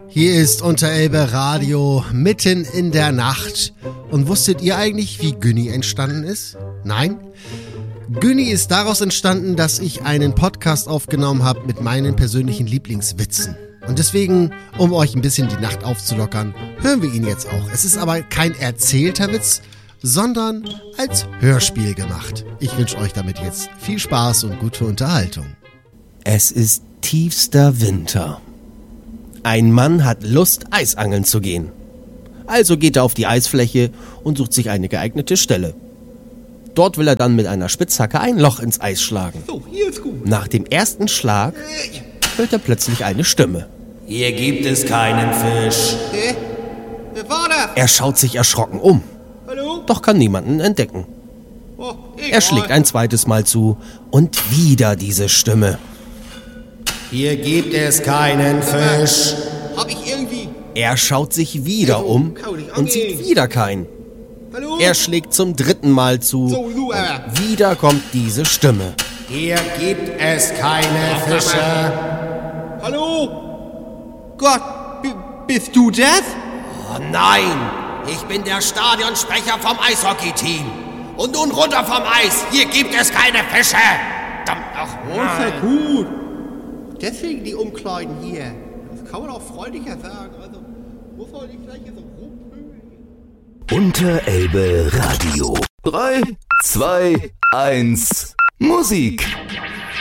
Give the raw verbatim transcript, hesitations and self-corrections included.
Hier ist Unterelbe Radio mitten in der Nacht. Und wusstet ihr eigentlich, wie Günni entstanden ist? Nein? Günni ist daraus entstanden, dass ich einen Podcast aufgenommen habe mit meinen persönlichen Lieblingswitzen. Und deswegen, um euch ein bisschen die Nacht aufzulockern, hören wir ihn jetzt auch. Es ist aber kein erzählter Witz, sondern als Hörspiel gemacht. Ich wünsche euch damit jetzt viel Spaß und gute Unterhaltung. Es ist tiefster Winter. Ein Mann hat Lust, Eisangeln zu gehen. Also geht er auf die Eisfläche und sucht sich eine geeignete Stelle. Dort will er dann mit einer Spitzhacke ein Loch ins Eis schlagen. So, hier ist gut. Nach dem ersten Schlag hört er plötzlich eine Stimme. Hier gibt es keinen Fisch. Hä? Wer war das? Er schaut sich erschrocken um, Hallo? doch kann niemanden entdecken. Oh, Er schlägt ein zweites Mal zu und wieder diese Stimme. Hier gibt es keinen Fisch. Hab ich irgendwie... Er schaut sich wieder um und sieht wieder keinen. Hallo? Er schlägt zum dritten Mal zu So, du, aber... und wieder kommt diese Stimme. Hier gibt es keine Fische. Hallo? Gott, b- bist du das? Oh nein, ich bin der Stadionsprecher vom Eishockey-Team. Und nun runter vom Eis. Hier gibt es keine Fische. Verdammt noch. Oh, ist ja gut. Deswegen die Umkleiden hier. Das kann man auch freundlicher sagen. Also, muss man nicht gleich hier so rumpöbeln. Unterelbe Radio. drei, zwei, eins, Musik.